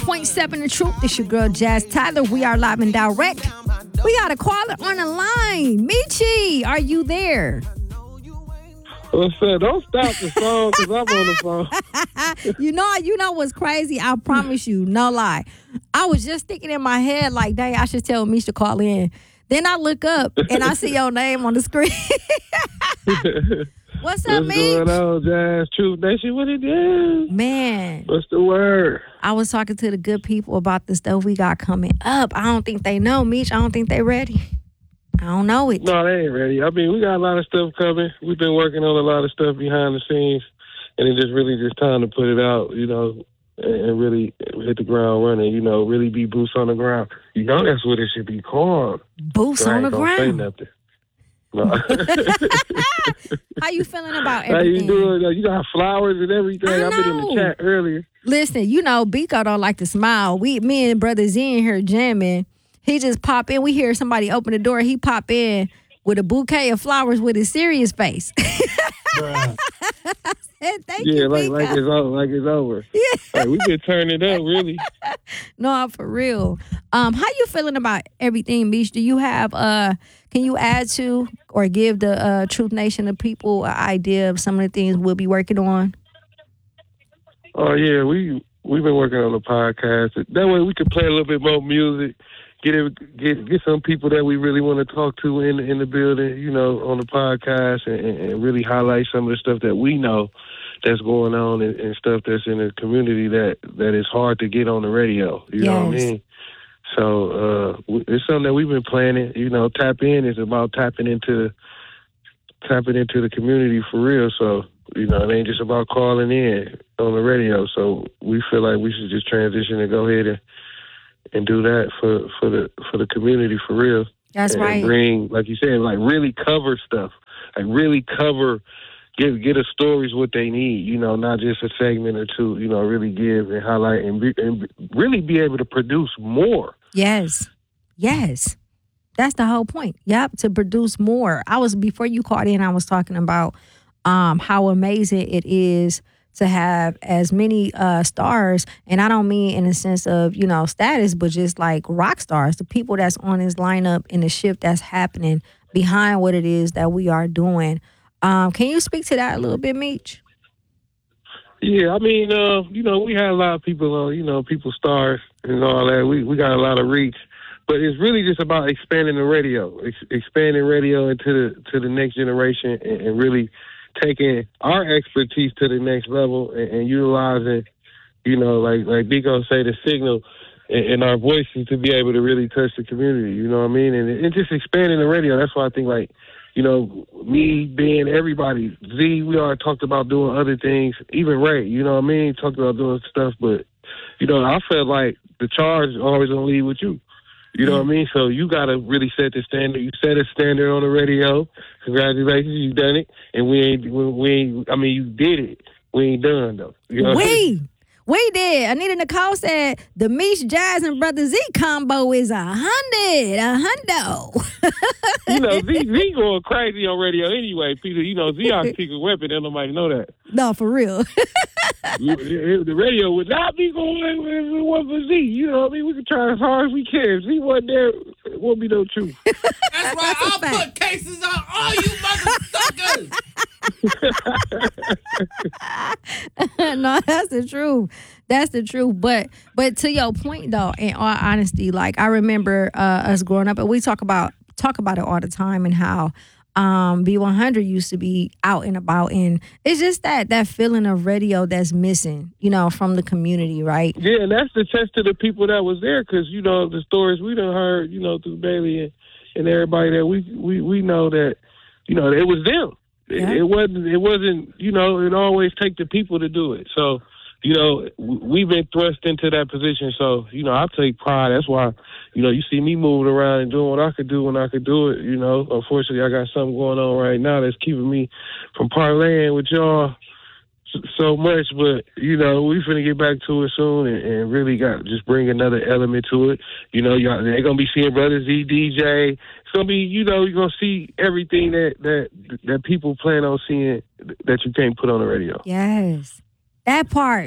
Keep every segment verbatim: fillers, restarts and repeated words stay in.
point seven The Truth. It's your girl, Jazz Tyler. We are live and direct. We got a caller on the line. Michi, are you there? What's up? Don't stop the song because I'm on the phone. you know, you know what's crazy? I promise you, no lie. I was just thinking in my head, like, dang, I should tell Mish to call in. Then I look up and I see your name on the screen. What's up, What's Mitch? going on, Jazz Truth Nation? What it is? Man. What's the word? I was talking to the good people about the stuff we got coming up. I don't think they know, Mitch. I don't think they ready. I don't know it. No, they ain't ready. I mean, we got a lot of stuff coming. We've been working on a lot of stuff behind the scenes, and it's just really just time to put it out, you know, and, and really hit the ground running, you know, really be boots on the ground. You know, that's what it should be called. Boots so on the ground. Say ground. nothing. No. How you feeling about How everything? you doing? You got flowers and everything. I I've been in the know. chat earlier. Listen, you know, Biko don't like to smile. We, me and Brother Z in here jamming. He just pop in. We hear somebody open the door. He pop in with a bouquet of flowers with his serious face. Bruh. Said, Thank Yeah, you, like Biko. like it's over. Like it's over. Yeah. Like, we been turning it up, really. No, for real. Um, how you feeling about everything, Mish? Do you have uh can you add to or give the uh, Truth Nation of people an idea of some of the things we'll be working on? Oh yeah, we we've been working on the podcast. That way we can play a little bit more music, get it, get get some people that we really want to talk to in in the building, you know, on the podcast, and, and really highlight some of the stuff that we know that's going on and, and stuff that's in the community that that is hard to get on the radio. You know what I Yes. mean? So uh, it's something that we've been planning. You know, Tap In is about tapping into tapping into the community for real. So, you know, it ain't just about calling in on the radio. So we feel like we should just transition and go ahead and, and do that for, for the for the community for real. That's and right. bring, like you said, like really cover stuff. Like really cover, give get us stories what they need, you know, not just a segment or two, you know, really give and highlight and, be, and really be able to produce more. Yes. Yes. That's the whole point. Yep, to produce more. I was before you called in, I was talking about um, how amazing it is to have as many uh, stars, and I don't mean in the sense of, you know, status, but just like rock stars, the people that's on this lineup and the shift that's happening behind what it is that we are doing. Um, can you speak to that a little bit, Meech? Yeah, I mean, uh, you know, we had a lot of people on, you know, people stars and all that. We we got a lot of reach, but it's really just about expanding the radio, ex- expanding radio into the to the next generation, and, and really taking our expertise to the next level and, and utilizing, you know, like like Biko say, the signal and, and our voices to be able to really touch the community. You know what I mean? And, and just expanding the radio. That's why I think like. You know, me being everybody, Z, we all talked about doing other things, even Ray, you know what I mean? Talked about doing stuff, but, you know, I felt like the charge is always going to lead with you. You know what I mean? So you got to really set the standard. You set a standard on the radio. Congratulations, you done it. And we ain't, we, we ain't, I mean, you did it. We ain't done, though. You know what I mean? We. We did. Anita Nicole said the Mish, Jazz, and Brother Z combo is a hundred, a hundo. You know, Z, Z going crazy on radio anyway, Peter. You know, Z our secret weapon. And nobody know that. No, for real. The radio would not be going if it wasn't for Z. You know what I mean? We can try as hard as we can. If Z wasn't there, it won't be no truth. That's why I'll put cases on all you motherfuckers. No, that's the truth. That's the truth. But but to your point though, in all honesty, like I remember uh, us growing up, and we talk about talk about it all the time, and how um, B one hundred used to be out and about, and it's just that that feeling of radio that's missing, you know, from the community, right? Yeah, and that's the test to the people that was there, because you know the stories we done heard, you know, through Bailey and, and everybody that we we we know that, you know, it was them. Yeah. It, it wasn't. It wasn't. You know, it always take the people to do it. So, you know, we've been thrust into that position. So, you know, I take pride. That's why, you know, you see me moving around and doing what I could do when I could do it. You know, unfortunately, I got something going on right now that's keeping me from parlaying with y'all so much. But, you know, we finna get back to it soon and, and really got just bring another element to it. You know, y'all, they're gonna be seeing Brother Z D J. It's gonna be, you know, you're gonna see everything that that that people plan on seeing that you can't put on the radio. Yes. That part.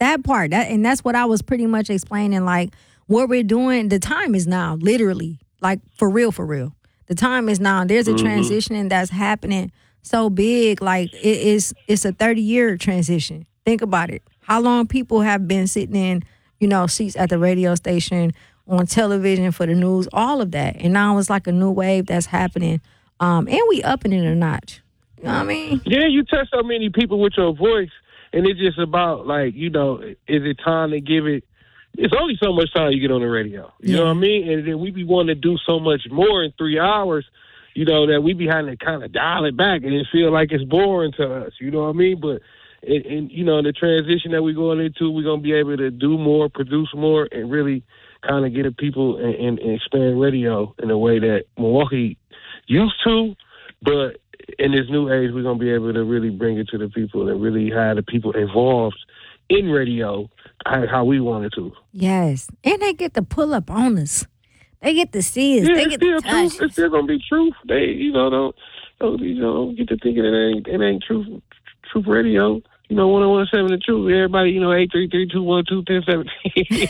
that part. That and that's what I was pretty much explaining. Like what we're doing, the time is now, literally. Like for real, for real. The time is now. There's a mm-hmm. transition that's happening so big. Like it is it's a thirty year transition. Think about it. How long people have been sitting in, you know, seats at the radio station, on television for the news, all of that. And now it's like a new wave that's happening. Um, and we upping it a notch. You know what I mean? Yeah, you touch so many people with your voice, and it's just about, like, you know, is it time to give it? It's only so much time you get on the radio. You yeah. know what I mean? And then we be wanting to do so much more in three hours, you know, that we be having to kind of dial it back, and it feel like it's boring to us. You know what I mean? But, and, and you know, the transition that we're going into, we're going to be able to do more, produce more, and really kind of get at people and, and, and expand radio in a way that Milwaukee used to, but in this new age, we're going to be able to really bring it to the people and really have the people involved in radio how we wanted to. Yes. And they get to pull up on us. They get to see us. Yeah, they get to touch truth. us. It's still going to be truth. They, you know, don't, don't, you know, don't get to thinking it ain't, it ain't truth, truth radio. You know, one oh one seven the truth. Everybody, you know, eight three three, two one two, one zero seven.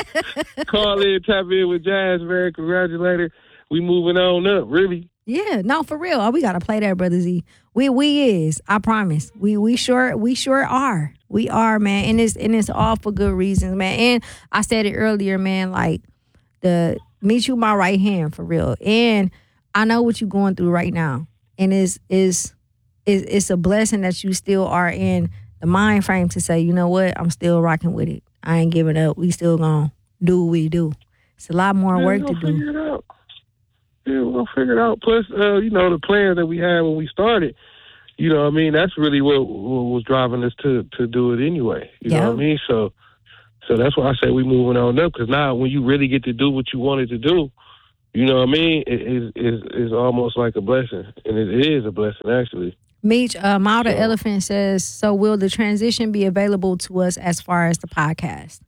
Call in, tap in with Jazz, man. Congratulator. We moving on up, really. Yeah, no, for real. Oh, we gotta play that, Brother Z. We we is. I promise. We we sure we sure are. We are, man. And it's and it's all for good reasons, man. And I said it earlier, man, like the meet you my right hand for real. And I know what you're going through right now. And it's is it's, it's a blessing that you still are in the mind frame to say, you know what, I'm still rocking with it. I ain't giving up. We still gonna do what we do. It's a lot more yeah, work to do. do. It out. Yeah, we're gonna figure it out. Plus, uh, you know, the plan that we had when we started, you know what I mean, that's really what, what was driving us to, to do it anyway. You yep. know what I mean? So so that's why I say we moving on up, because now when you really get to do what you wanted to do, you know what I mean, it is is is almost like a blessing. And it is a blessing, actually. Meech, uh, Milder so, Elephant says, so will the transition be available to us as far as the podcast?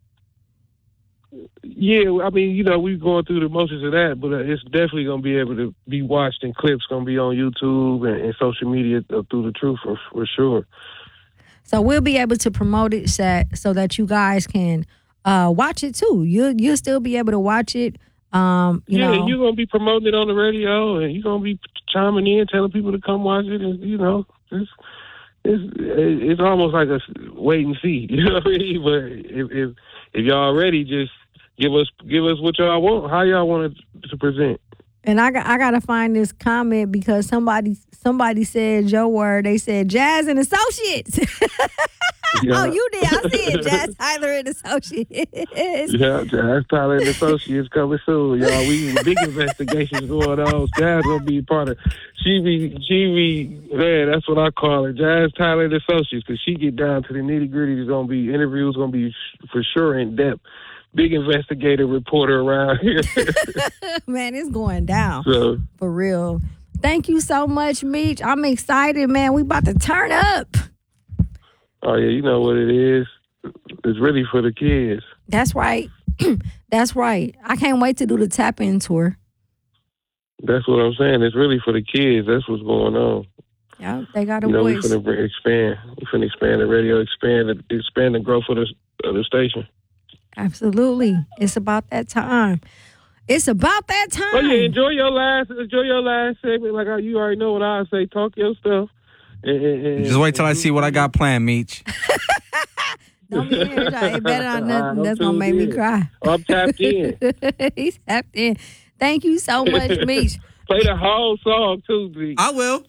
Yeah, I mean, you know, we're going through the motions of that, but uh, it's definitely going to be able to be watched in clips, going to be on YouTube and, and social media uh, through the truth for, for sure. So we'll be able to promote it so, so that you guys can uh, watch it too. You'll, you'll still be able to watch it. Um, you yeah, know. You're going to be promoting it on the radio, and you're going to be chiming in, telling people to come watch it, and, you know, it's it's, it's almost like a wait and see, you know what I mean? But if, if, if y'all ready, just give us give us what y'all want, how y'all want it to present. And I got I gotta find this comment because somebody somebody said your word. They said Jazz and Associates. Yeah. Oh, you did. I see it. Jazz Tyler and Associates. Yeah, Jazz Tyler and Associates coming soon, y'all. We big investigations going on. Jazz gonna be part of. She be she be man. That's what I call her, Jazz Tyler and Associates, because she get down to the nitty gritty. There's gonna be interviews, gonna be for sure in depth. Big investigative reporter around here. Man, it's going down. So, for real. Thank you so much, Meech. I'm excited, man. We about to turn up. Oh, yeah, you know what it is. It's really for the kids. That's right. That's right. I can't wait to do the tap-in tour. That's what I'm saying. It's really for the kids. That's what's going on. Yeah, they got a you know, voice. We're going to expand. We're going to expand the radio, expand, expand the growth of the, of the station. Absolutely. It's about that time. It's about that time. Oh, yeah, enjoy your last enjoy your last segment. Like you already know what I say. Talk your stuff. And, and, Just wait till I see what I got planned, Meech. Don't be here. It better not nothing that's going to make in. me cry. I'm tapped in. He's tapped in. Thank you so much, Meech. Play the whole song, too, Meech. I will.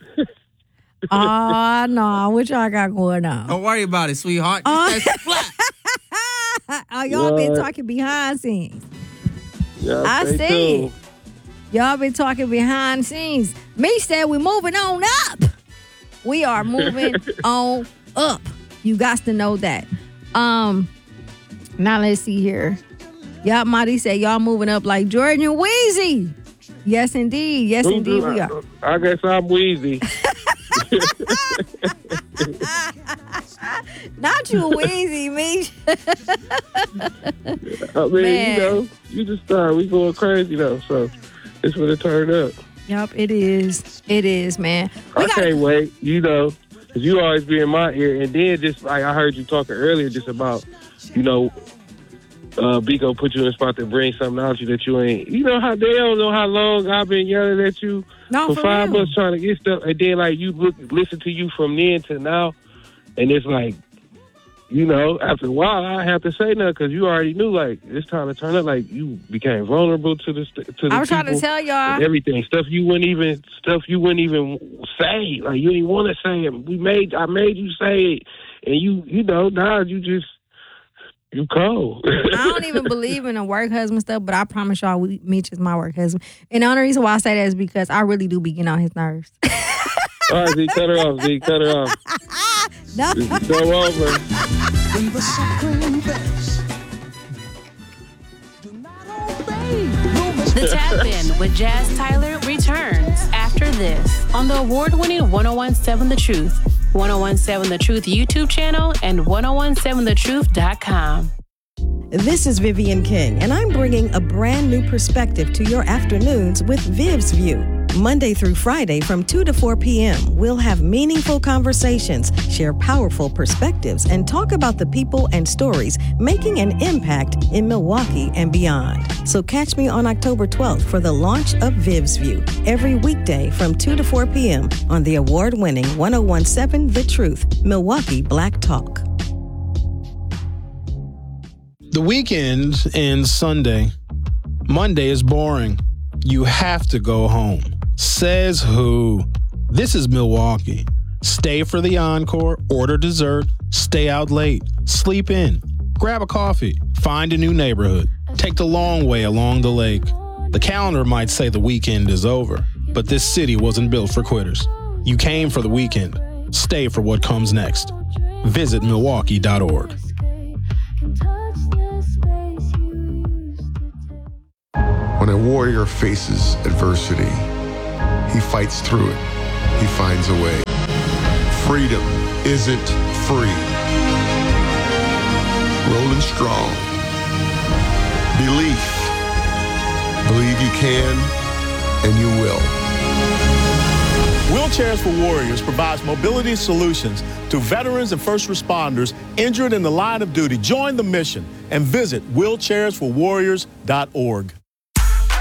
Oh, no. What y'all got going on? Don't worry about it, sweetheart. Uh, flat. Oh, y'all what? been talking behind scenes. Yeah, I see. Tuned. Y'all been talking behind scenes. Me said we're moving on up. We are moving on up. You got to know that. Um, now let's see here. Y'all, Marty said y'all moving up like Jordan and Weezy. Yes, indeed. Yes, Who indeed, do we I, are. I guess I'm Weezy. Not you, Weezy, me. I mean, Man. you know, you just start. We going crazy though, so it's for the turn up. Yep, it is. It is, man. We I gotta... can't wait. You know, 'cause you always be in my ear, and then just like I heard you talking earlier, just about you know, uh, Biko put you in a spot to bring something out you that you ain't. You know how they don't know how long I've been yelling at you No, for for five real. months trying to get stuff, and then like you look, listen to you from then to now, and it's like, you know, after a while I have to say nothing because you already knew like it's time to turn up. Like you became vulnerable to the st- to the I was trying to people tell y'all. and everything, stuff you wouldn't even stuff you wouldn't even say. Like you didn't want to say it. We made I made you say it, and you you know now you just. You cold. I don't even believe in a work husband stuff, but I promise y'all, we, Mitch is my work husband. And the only reason why I say that is because I really do be getting on his nerves. All right, Z, cut her off, Z, cut her off. No. It's so over. The Tap In with Jazz Tyler returns after this on the award-winning ten seventeen The Truth, ten seventeen The Truth YouTube channel, and ten seventeen the truth dot com. This is Vivian King, and I'm bringing a brand new perspective to your afternoons with Viv's View. Monday through Friday from two to four p.m., we'll have meaningful conversations, share powerful perspectives, and talk about the people and stories making an impact in Milwaukee and beyond. So catch me on October twelfth for the launch of Viv's View, every weekday from two to four p.m. on the award-winning ten seventeen The Truth, Milwaukee Black Talk. The weekend ends Sunday. Monday is boring. You have to go home. Says who? This is Milwaukee. Stay for the encore, order dessert, stay out late, sleep in, grab a coffee, find a new neighborhood, take the long way along the lake. The calendar might say the weekend is over, but this city wasn't built for quitters. You came for the weekend. Stay for what comes next. Visit Milwaukee dot org. When a warrior faces adversity, he fights through it. He finds a way. Freedom isn't free. Rolling strong. Belief. Believe you can, and you will. Wheelchairs for Warriors provides mobility solutions to veterans and first responders injured in the line of duty. Join the mission and visit wheelchairs for warriors dot org.